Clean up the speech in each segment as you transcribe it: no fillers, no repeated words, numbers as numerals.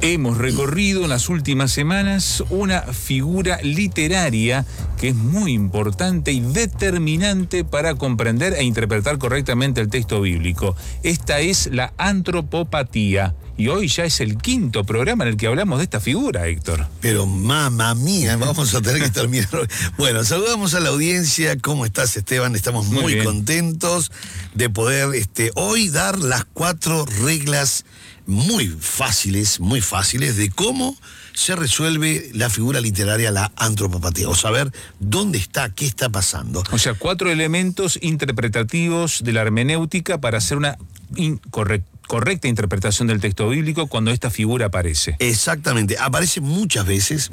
Hemos recorrido en las últimas semanas una figura literaria que es muy importante y determinante para comprender e interpretar correctamente el texto bíblico. Esta es la antropopatía. Y hoy ya es el quinto programa en el que hablamos de esta figura, Héctor. Pero mamá mía, vamos a tener que terminar. Bueno, saludamos a la audiencia. ¿Cómo estás, Esteban? Estamos muy contentos de poder hoy dar las 4 reglas muy fáciles de cómo se resuelve la figura literaria, la antropopatía, o saber dónde está, qué está pasando. O sea, 4 elementos interpretativos de la hermenéutica para hacer una correcta interpretación del texto bíblico cuando esta figura aparece. Exactamente, aparece muchas veces,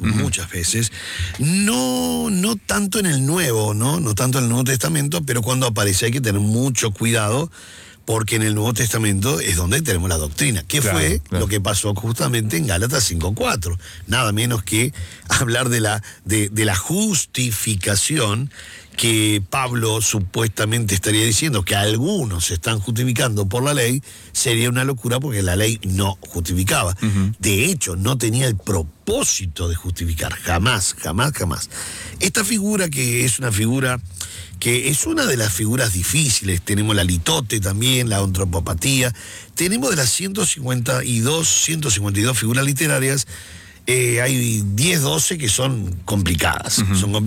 no tanto en el Nuevo, no tanto en el Nuevo Testamento, pero cuando aparece hay que tener mucho cuidado, porque en el Nuevo Testamento es donde tenemos la doctrina, que fue lo que pasó justamente en Gálatas 5:4, nada menos que hablar de la justificación, que Pablo supuestamente estaría diciendo que algunos se están justificando por la ley. Sería una locura, porque la ley no justificaba. De hecho, no tenía el propósito de justificar, jamás. Esta figura, que es una figura que es una de las figuras difíciles, tenemos la litote también, la antropopatía, tenemos de las 152 figuras literarias, hay 10, 12 que son complicadas,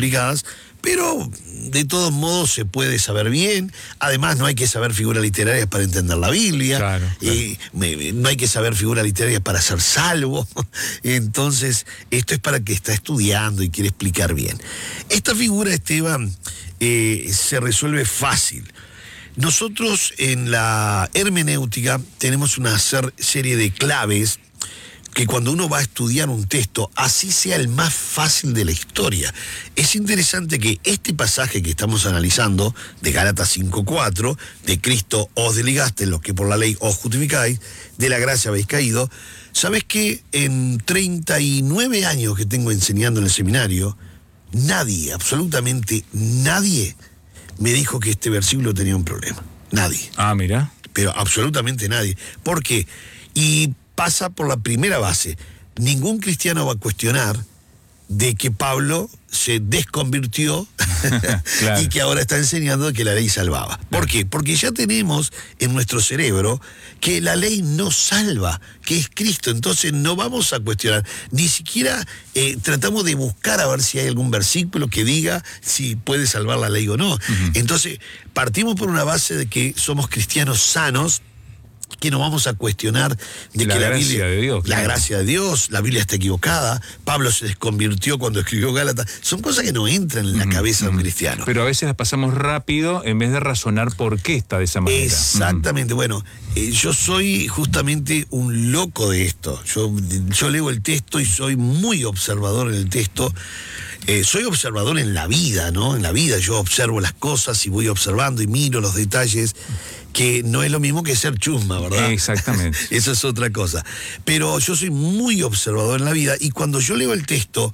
pero de todos modos se puede saber bien. Además, no hay que saber figuras literarias para entender la Biblia. Claro. No hay que saber figuras literarias para ser salvo. Entonces, esto es para el que está estudiando y quiere explicar bien. Esta figura, Esteban, se resuelve fácil. Nosotros en la hermenéutica tenemos una serie de claves que cuando uno va a estudiar un texto, así sea el más fácil de la historia. Es interesante que este pasaje que estamos analizando, de Gálatas 5:4, de Cristo os desligaste, los que por la ley os justificáis, de la gracia habéis caído. ¿Sabes qué? En 39 años que tengo enseñando en el seminario, nadie, absolutamente nadie, me dijo que este versículo tenía un problema. Nadie. Ah, mira. Pero absolutamente nadie. ¿Por qué? Y pasa por la primera base. Ningún cristiano va a cuestionar de que Pablo se desconvirtió claro, y que ahora está enseñando que la ley salvaba. ¿Por qué? Porque ya tenemos en nuestro cerebro que la ley no salva, que es Cristo. Entonces no vamos a cuestionar, ni siquiera tratamos de buscar a ver si hay algún versículo que diga si puede salvar la ley o no. Entonces partimos por una base de que somos cristianos sanos, que no vamos a cuestionar de la que la gracia Biblia, de Dios, la claro, gracia de Dios, la Biblia está equivocada, Pablo se desconvirtió cuando escribió Gálatas. Son cosas que no entran en la cabeza de un cristiano. Pero a veces las pasamos rápido en vez de razonar por qué está de esa manera. Exactamente. Bueno, yo soy justamente un loco de esto. Yo leo el texto y soy muy observador en el texto. Soy observador en la vida, ¿no? En la vida yo observo las cosas y voy observando y miro los detalles, que no es lo mismo que ser chusma, ¿verdad? Exactamente. Eso es otra cosa. Pero yo soy muy observador en la vida, y cuando yo leo el texto,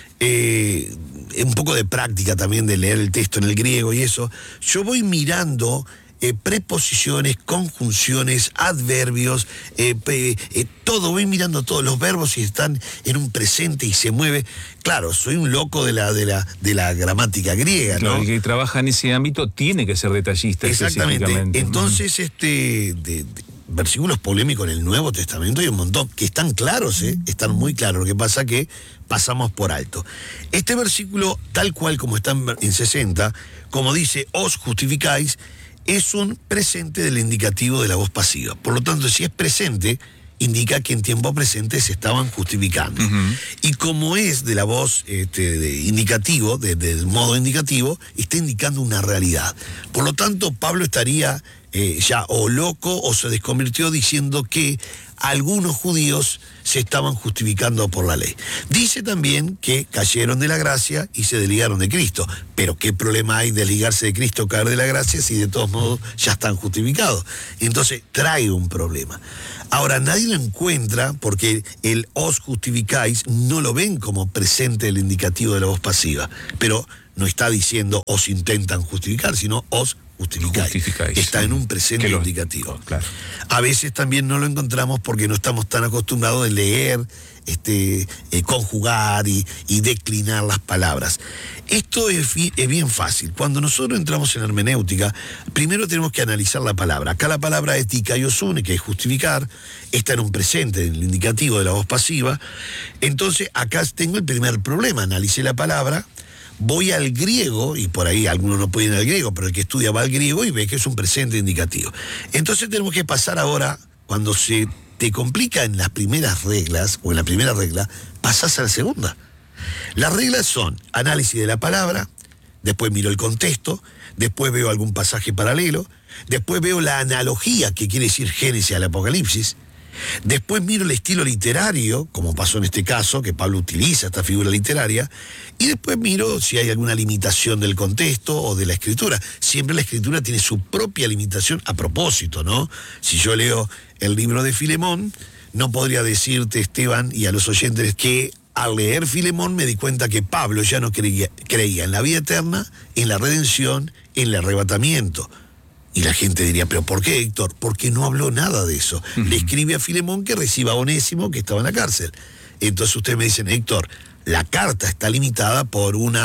un poco de práctica también de leer el texto en el griego y eso, yo voy mirando preposiciones, conjunciones, adverbios, todo, voy mirando todos los verbos si están en un presente y se mueve. Claro, soy un loco de la gramática griega, claro, ¿no? El que trabaja en ese ámbito tiene que ser detallista. Exactamente. Entonces, de versículos polémicos en el Nuevo Testamento hay un montón que están claros, están muy claros. Lo que pasa que pasamos por alto. Este versículo, tal cual como está en 60, como dice, os justificáis, es un presente del indicativo de la voz pasiva. Por lo tanto, si es presente, indica que en tiempo presente se estaban justificando. Y como es de la voz indicativo, del modo indicativo, está indicando una realidad. Por lo tanto, Pablo estaría ya o loco o se desconvirtió diciendo que algunos judíos se estaban justificando por la ley. Dice también que cayeron de la gracia y se desligaron de Cristo. Pero ¿qué problema hay de desligarse de Cristo o caer de la gracia si de todos modos ya están justificados? Entonces trae un problema. Ahora, nadie lo encuentra porque el os justificáis no lo ven como presente del indicativo de la voz pasiva. Pero no está diciendo os intentan justificar, sino os justificáis. Está en un presente indicativo. Claro. A veces también no lo encontramos porque no estamos tan acostumbrados a leer, conjugar y declinar las palabras. Esto es bien fácil. Cuando nosotros entramos en hermenéutica, primero tenemos que analizar la palabra. Acá la palabra es dikaiosune, que es justificar, está en un presente, en el indicativo de la voz pasiva. Entonces acá tengo el primer problema. Analicé la palabra, voy al griego, y por ahí algunos no pueden ir al griego, pero el que estudia va al griego y ve que es un presente indicativo. Entonces tenemos que pasar ahora, cuando se te complica en las primeras reglas, o en la primera regla, pasás a la segunda. Las reglas son análisis de la palabra, después miro el contexto, después veo algún pasaje paralelo, después veo la analogía, que quiere decir Génesis al Apocalipsis, después miro el estilo literario, como pasó en este caso, que Pablo utiliza esta figura literaria, y después miro si hay alguna limitación del contexto o de la escritura. Siempre la escritura tiene su propia limitación a propósito, ¿no? Si yo leo el libro de Filemón, no podría decirte, Esteban, y a los oyentes, que al leer Filemón me di cuenta que Pablo ya no creía en la vida eterna, en la redención, en el arrebatamiento. Y la gente diría, ¿pero por qué, Héctor? Porque no habló nada de eso. Le escribe a Filemón que reciba a Onésimo, que estaba en la cárcel. Entonces ustedes me dicen, Héctor, la carta está limitada por un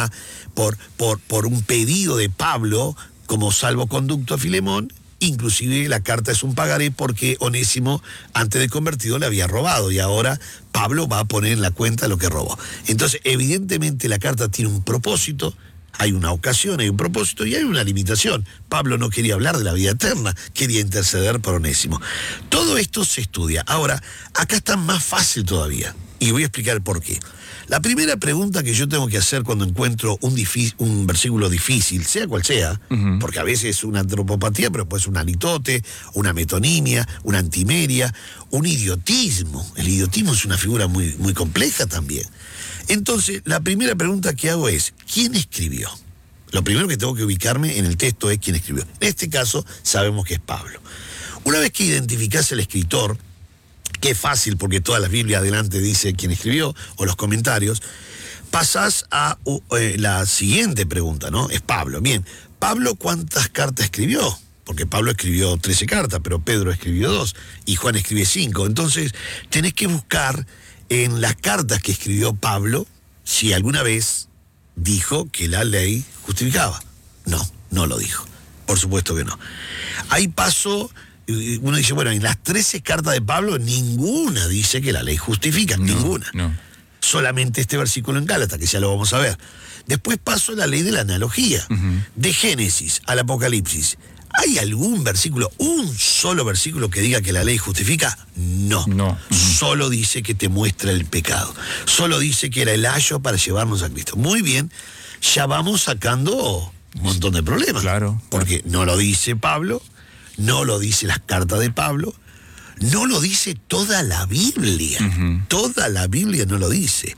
pedido de Pablo como salvoconducto a Filemón. Inclusive la carta es un pagaré porque Onésimo, antes de convertido, le había robado y ahora Pablo va a poner en la cuenta lo que robó. Entonces, evidentemente la carta tiene un propósito, hay una ocasión, hay un propósito y hay una limitación. Pablo no quería hablar de la vida eterna, quería interceder por Onésimo. Todo esto se estudia. Ahora, acá está más fácil todavía y voy a explicar por qué. La primera pregunta que yo tengo que hacer cuando encuentro un versículo difícil, sea cual sea, porque a veces es una antropopatía, pero puede ser una litote, una metonimia, una antimeria, un idiotismo. El idiotismo es una figura muy, muy compleja también. Entonces, la primera pregunta que hago es, ¿quién escribió? Lo primero que tengo que ubicarme en el texto es quién escribió. En este caso, sabemos que es Pablo. Una vez que identificás el escritor, que es fácil porque todas las Biblias adelante dice quién escribió, o los comentarios, pasás a la siguiente pregunta, ¿no? Es Pablo. Bien, ¿Pablo cuántas cartas escribió? Porque Pablo escribió 13 cartas, pero Pedro escribió 2 y Juan escribe 5. Entonces, tenés que buscar en las cartas que escribió Pablo si alguna vez dijo que la ley justificaba. No lo dijo. Por supuesto que no. Ahí pasó. Uno dice, bueno, en las 13 cartas de Pablo, ninguna dice que la ley justifica, ninguna. No. Solamente este versículo en Gálatas, que ya lo vamos a ver. Después pasó la ley de la analogía. De Génesis al Apocalipsis, ¿hay algún versículo, un solo versículo que diga que la ley justifica? No. Solo dice que te muestra el pecado. Solo dice que era el ayo para llevarnos a Cristo. Muy bien, ya vamos sacando un montón de problemas. Claro. Porque no lo dice Pablo, no lo dice las cartas de Pablo, no lo dice toda la Biblia. Toda la Biblia no lo dice.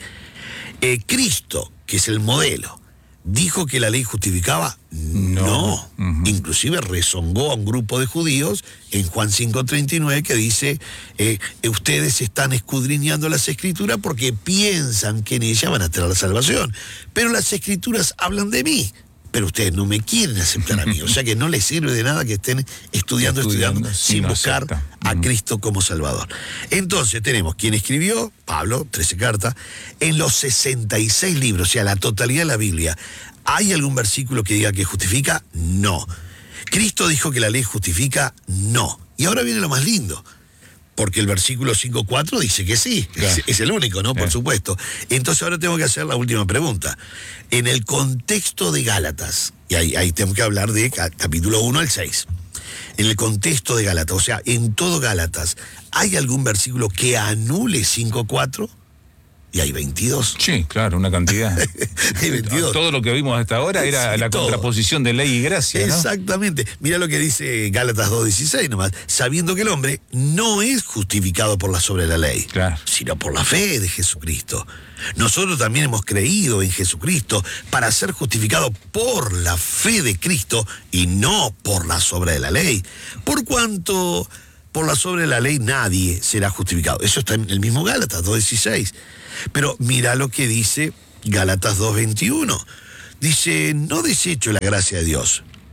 Cristo, que es el modelo, ¿dijo que la ley justificaba? No. Inclusive rezongó a un grupo de judíos en Juan 5:39 que dice, ustedes están escudriñando las escrituras porque piensan que en ellas van a tener la salvación. Pero las escrituras hablan de mí. Pero ustedes no me quieren aceptar a mí. O sea que no les sirve de nada que estén estudiando sin buscar a Cristo como Salvador. Entonces tenemos quien escribió, Pablo, 13 cartas, en los 66 libros, o sea, la totalidad de la Biblia. ¿Hay algún versículo que diga que justifica? No. ¿Cristo dijo que la ley justifica? No. Y ahora viene lo más lindo. Porque el versículo 5:4 dice que sí, claro. Es el único, ¿no? Por supuesto. Entonces ahora tengo que hacer la última pregunta. En el contexto de Gálatas, y ahí tengo que hablar de capítulo 1 al 6, en el contexto de Gálatas, o sea, en todo Gálatas, ¿hay algún versículo que anule 5:4? Y hay 22. Sí, claro, una cantidad. Hay 22. Todo lo que vimos hasta ahora era la contraposición de ley y gracia, ¿no? Exactamente. Mira lo que dice Gálatas 2:16 nomás. Sabiendo que el hombre no es justificado por la sobre la ley, claro, sino por la fe de Jesucristo. Nosotros también hemos creído en Jesucristo para ser justificados por la fe de Cristo y no por la sobre de la ley. Por cuanto por la sobre de la ley nadie será justificado. Eso está en el mismo Gálatas 2:16. Pero mira lo que dice Gálatas 2:21. Dice, no desecho la gracia de Dios,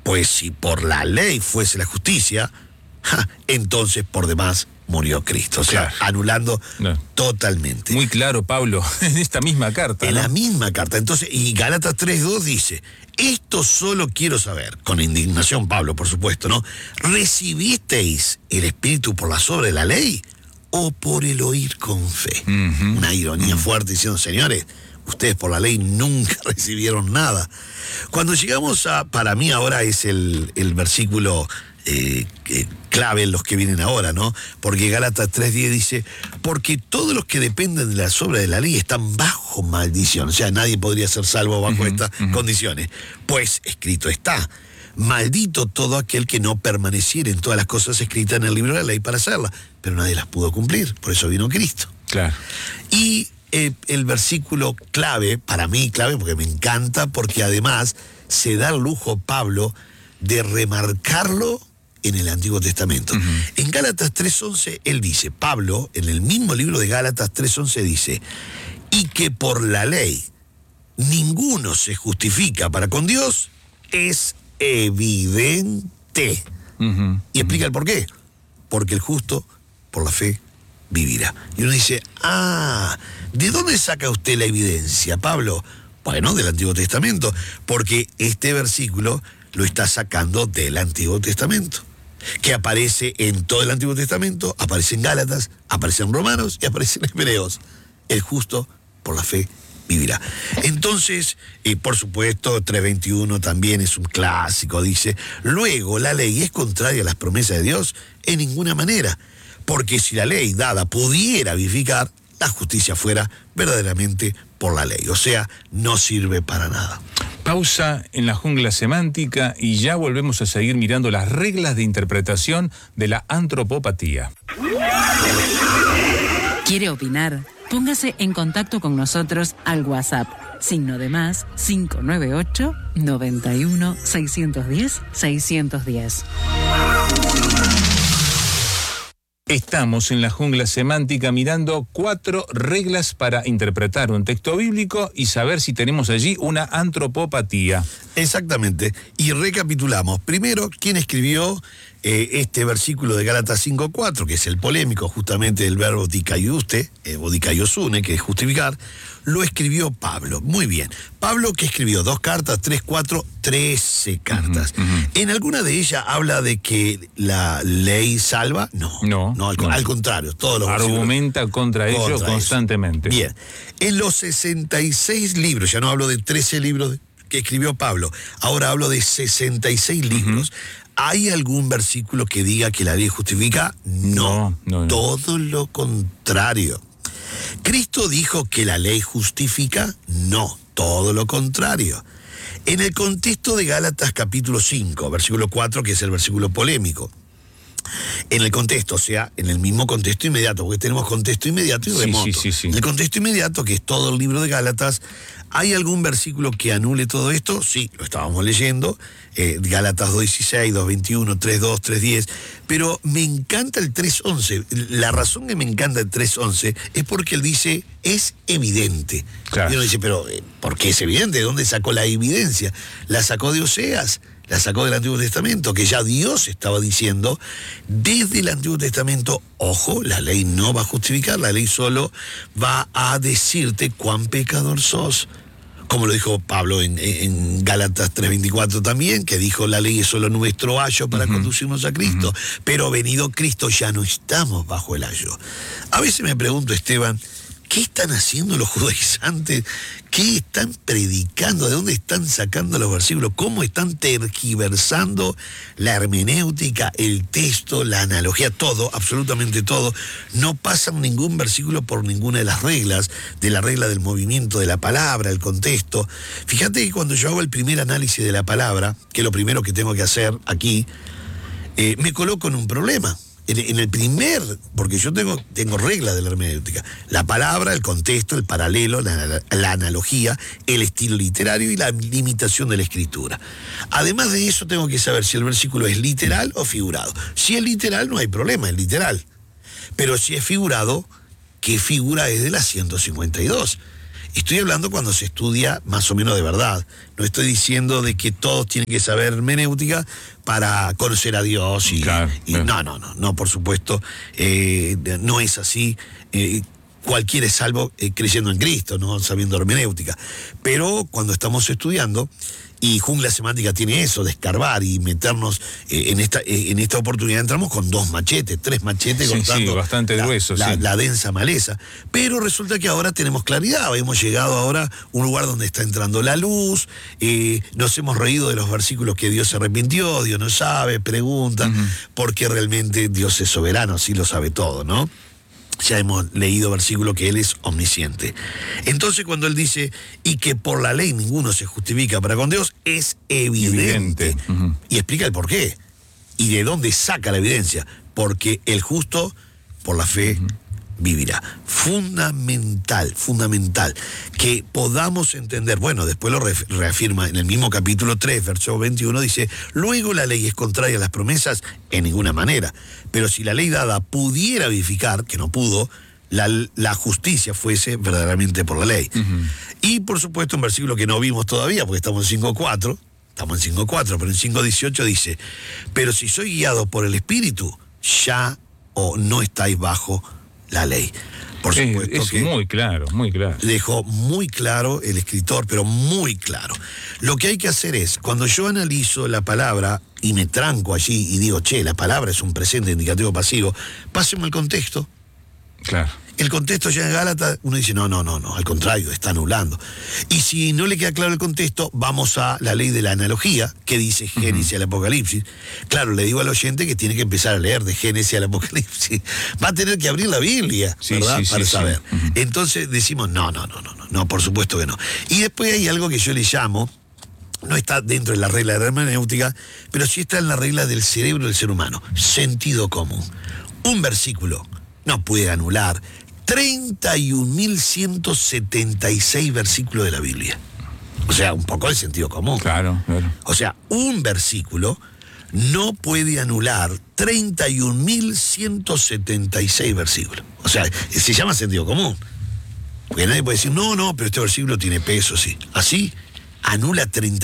Pues si por la ley fuese la justicia, entonces por demás murió Cristo. O sea, anulando totalmente. Muy claro, Pablo, en esta misma carta. En la misma carta. Entonces, y Gálatas 3:2 dice, esto solo quiero saber, con indignación Pablo, por supuesto, ¿no? ¿Recibisteis el Espíritu por las obras de la ley o por el oír con fe? Una ironía fuerte diciendo, señores, ustedes por la ley nunca recibieron nada. Cuando llegamos para mí ahora es el versículo clave en los que vienen ahora, ¿no? Porque Gálatas 3:10 dice, porque todos los que dependen de las obras de la ley están bajo maldición. O sea, nadie podría ser salvo bajo estas condiciones. Pues escrito está, maldito todo aquel que no permaneciera en todas las cosas escritas en el libro de la ley para hacerlas. Pero nadie las pudo cumplir, por eso vino Cristo. Claro. Y el versículo clave, para mí clave porque me encanta, porque además se da el lujo Pablo de remarcarlo en el Antiguo Testamento. En Gálatas 3:11 él dice, Pablo, en el mismo libro de Gálatas 3:11 dice, y que por la ley ninguno se justifica para con Dios, es evidente. Y explica el por qué. Porque el justo por la fe vivirá. Y uno dice, ¿de dónde saca usted la evidencia, Pablo? Bueno, del Antiguo Testamento, porque este versículo lo está sacando del Antiguo Testamento, que aparece en todo el Antiguo Testamento, aparece en Gálatas, aparece en Romanos y aparece en Hebreos. El justo por la fe vivirá. Entonces, por supuesto, 3:21 también es un clásico, dice, luego la ley es contraria a las promesas de Dios en ninguna manera, porque si la ley dada pudiera vivificar, la justicia fuera verdaderamente por la ley, o sea, no sirve para nada. Pausa en la jungla semántica y ya volvemos a seguir mirando las reglas de interpretación de la antropopatía. ¿Quiere opinar? Póngase en contacto con nosotros al WhatsApp, +, 598 91 610 610. Estamos en la jungla semántica mirando 4 reglas para interpretar un texto bíblico y saber si tenemos allí una antropopatía. Exactamente. Y recapitulamos. Primero, ¿quién escribió este versículo de Gálatas 5:4, que es el polémico justamente del verbo dikaiuste, o dikaiosune, que es justificar? Lo escribió Pablo. Muy bien. Pablo, que escribió 2 cartas, 3, 4, 13 cartas. ¿En alguna de ellas habla de que la ley salva? No, al contrario. Todos los argumenta contra ello constantemente. Bien. En los 66 libros, ya no hablo de 13 libros que escribió Pablo, ahora hablo de 66 libros. ¿Hay algún versículo que diga que la ley justifica? No. Todo lo contrario. ¿Cristo dijo que la ley justifica? No, todo lo contrario. En el contexto de Gálatas capítulo 5, versículo 4, que es el versículo polémico, en el contexto, o sea, en el mismo contexto inmediato, porque tenemos contexto inmediato y remoto. Sí. En el contexto inmediato, que es todo el libro de Gálatas, ¿hay algún versículo que anule todo esto? Sí, lo estábamos leyendo, Gálatas 2:16, 2:21, 3:2, 3:10, pero me encanta el 3:11. La razón que me encanta el 3:11 es porque él dice, es evidente. Claro. Y uno dice, pero ¿por qué es evidente? ¿De dónde sacó la evidencia? La sacó de Oseas, la sacó del Antiguo Testamento, que ya Dios estaba diciendo desde el Antiguo Testamento, ojo, la ley no va a justificar, la ley solo va a decirte cuán pecador sos. Como lo dijo Pablo en Gálatas 3:24 también, que dijo la ley es solo nuestro ayo para conducirnos a Cristo, pero venido Cristo ya no estamos bajo el ayo. A veces me pregunto, Esteban, ¿qué están haciendo los judaizantes? ¿Qué están predicando? ¿De dónde están sacando los versículos? ¿Cómo están tergiversando la hermenéutica, el texto, la analogía? Todo, absolutamente todo. No pasan ningún versículo por ninguna de las reglas, de la regla del movimiento de la palabra, el contexto. Fíjate que cuando yo hago el primer análisis de la palabra, que es lo primero que tengo que hacer aquí, me coloco en un problema. En el primer, porque yo tengo reglas de la hermenéutica, la palabra, el contexto, el paralelo, la analogía, el estilo literario y la limitación de la escritura. Además de eso tengo que saber si el versículo es literal o figurado. Si es literal no hay problema, es literal. Pero si es figurado, ¿qué figura es de la 152? Estoy hablando cuando se estudia más o menos de verdad. No estoy diciendo de que todos tienen que saber hermenéutica para conocer a Dios Claro. No, por supuesto, no es así. Cualquiera es salvo creyendo en Cristo, no sabiendo hermenéutica. Pero cuando estamos estudiando, y Jungla Semántica tiene eso, de escarbar y meternos en esta oportunidad entramos con 2 machetes, 3 machetes cortando bastante grueso, la densa maleza. Pero resulta que ahora tenemos claridad, hemos llegado ahora a un lugar donde está entrando la luz, nos hemos reído de los versículos que Dios se arrepintió, Dios no sabe, pregunta, porque realmente Dios es soberano, así lo sabe todo, ¿no? Ya hemos leído versículos que Él es omnisciente. Entonces cuando Él dice, y que por la ley ninguno se justifica para con Dios, es evidente. Y explica el por qué. Y de dónde saca la evidencia. Porque el justo, por la fe, vivirá. Fundamental que podamos entender, bueno, después lo reafirma en el mismo capítulo 3, verso 21, dice, luego la ley es contraria a las promesas en ninguna manera, pero si la ley dada pudiera vivificar, que no pudo, la justicia fuese verdaderamente por la ley. Y por supuesto un versículo que no vimos todavía, porque estamos en 5.4, pero en 5.18 dice, pero si soy guiado por el Espíritu, ya o no estáis bajo la ley. Por supuesto es que muy claro. dejó muy claro el escritor, pero muy claro. Lo que hay que hacer es, cuando yo analizo la palabra y me tranco allí y digo, la palabra es un presente indicativo pasivo, páseme el contexto. Claro. El contexto ya en Gálatas, uno dice, no, al contrario, está anulando. Y si no le queda claro el contexto, vamos a la ley de la analogía, que dice Génesis al Apocalipsis. Claro, le digo al oyente que tiene que empezar a leer de Génesis al Apocalipsis. Va a tener que abrir la Biblia, ¿verdad? Para saber. Entonces decimos, no, por supuesto que no. Y después hay algo que yo le llamo, no está dentro de la regla de la hermenéutica, pero sí está en la regla del cerebro del ser humano, sentido común. Un versículo no puede anular 31.176 versículos de la Biblia. O sea, un poco de sentido común. Claro. O sea, un versículo no puede anular 31.176 versículos. O sea, se llama sentido común. Porque nadie puede decir, no, pero este versículo tiene peso, sí. Así anula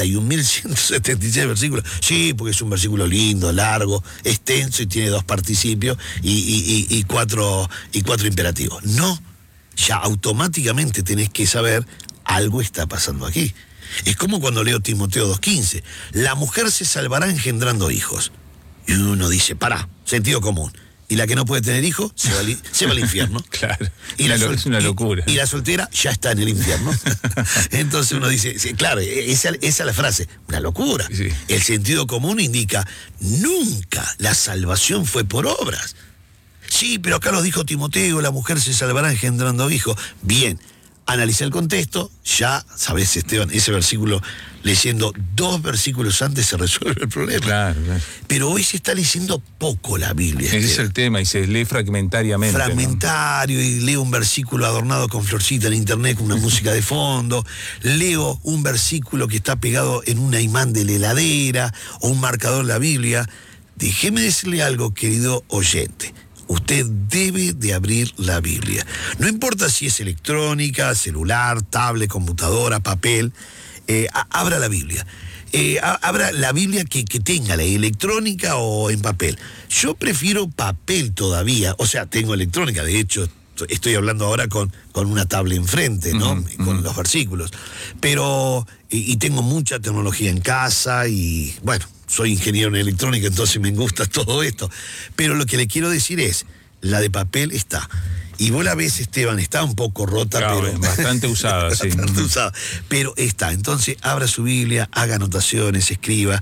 31.176 versículos. Sí, porque es un versículo lindo, largo, extenso y tiene 2 participios y cuatro imperativos. No, ya automáticamente tenés que saber algo está pasando aquí. Es como cuando leo Timoteo 2.15. La mujer se salvará engendrando hijos. Y uno dice, sentido común. Y la que no puede tener hijos se va al infierno. Claro. Es una locura. Y la soltera ya está en el infierno. Entonces uno dice, claro, esa es la frase, una locura. Sí. El sentido común indica, nunca la salvación fue por obras. Sí, pero acá lo dijo Timoteo, la mujer se salvará engendrando hijos. Bien, analiza el contexto, ya sabes, Esteban, ese versículo, leyendo 2 versículos antes se resuelve el problema. Claro. Pero hoy se está leyendo poco la Biblia. Ese es el tema, y se lee fragmentariamente. Fragmentario, y leo un versículo adornado con florcita en internet, con una música de fondo. Leo un versículo que está pegado en un imán de la heladera, o un marcador de la Biblia. Déjeme decirle algo, querido oyente. Usted debe de abrir la Biblia. No importa si es electrónica, celular, tablet, computadora, papel. Abra la Biblia. Abra la Biblia que tenga la electrónica o en papel. Yo prefiero papel todavía. O sea, tengo electrónica. De hecho, estoy hablando ahora con una tablet enfrente, ¿no? Con los versículos. Pero, y tengo mucha tecnología en casa y, bueno, soy ingeniero en electrónica, entonces me gusta todo esto. Pero lo que le quiero decir es, la de papel está. Y vos la ves, Esteban, está un poco rota, claro, pero... bastante usada, sí. Bastante usada, pero está. Entonces, abra su Biblia, haga anotaciones, escriba,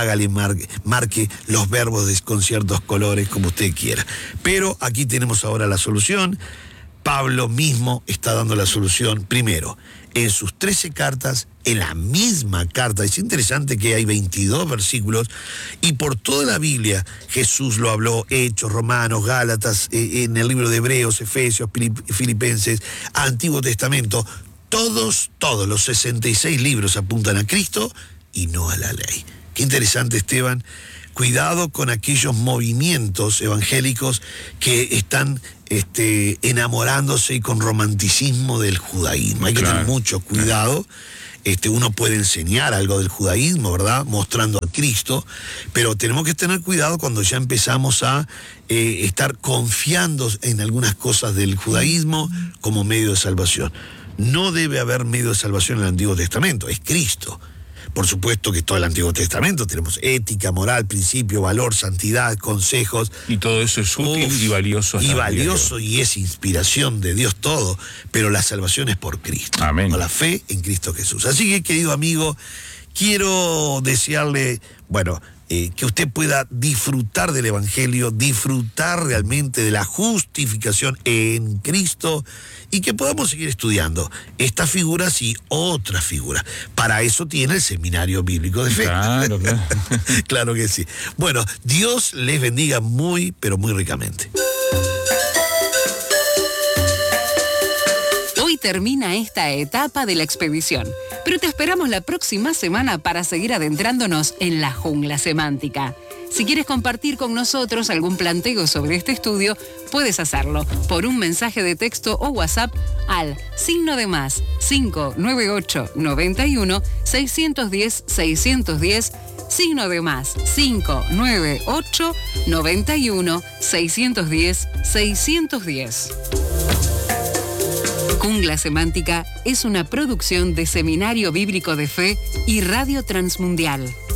marque los verbos con ciertos colores, como usted quiera. Pero aquí tenemos ahora la solución. Pablo mismo está dando la solución, primero, en sus 13 cartas, en la misma carta. Es interesante que hay 22 versículos, y por toda la Biblia Jesús lo habló, Hechos, Romanos, Gálatas, en el libro de Hebreos, Efesios, Filipenses, Antiguo Testamento, todos los 66 libros apuntan a Cristo y no a la ley. Qué interesante, Esteban. cuidado con aquellos movimientos evangélicos que están enamorándose y con romanticismo del judaísmo. Hay que tener mucho cuidado. Uno puede enseñar algo del judaísmo, ¿verdad? Mostrando a Cristo, pero tenemos que tener cuidado cuando ya empezamos a estar confiando en algunas cosas del judaísmo como medio de salvación. No debe haber medio de salvación en el Antiguo Testamento, es Cristo. Por supuesto que todo el Antiguo Testamento tenemos ética, moral, principio, valor, santidad, consejos. Y todo eso es útil y valioso. Y valioso y es inspiración de Dios todo, pero la salvación es por Cristo. Amén. Con la fe en Cristo Jesús. Así que, querido amigo, quiero desearle, que usted pueda disfrutar del Evangelio, disfrutar realmente de la justificación en Cristo y que podamos seguir estudiando estas figuras y otras figuras. Para eso tiene el Seminario Bíblico de Fe. Claro. Claro que sí. Bueno, Dios les bendiga muy, pero muy ricamente. Hoy termina esta etapa de la expedición, pero te esperamos la próxima semana para seguir adentrándonos en la jungla semántica. Si quieres compartir con nosotros algún planteo sobre este estudio, puedes hacerlo por un mensaje de texto o WhatsApp al +, 598 91 610 610, +, 598 91 610 610. Jungla Semántica es una producción de Seminario Bíblico de Fe y Radio Transmundial.